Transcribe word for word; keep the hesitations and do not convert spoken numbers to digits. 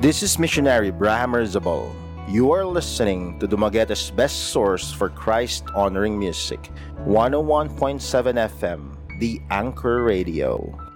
This is missionary Brahamer Zabal. You are listening to Dumaguete's best source for Christ-honoring music, one oh one point seven F M, The Anchor Radio.